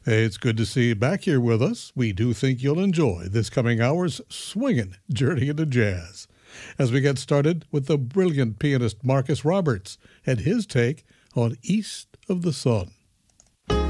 Hey, it's good to see you back here with us. We do think you'll enjoy this coming hour's swinging journey into jazz. As we get started with the brilliant pianist Marcus Roberts and his take on East of the Sun.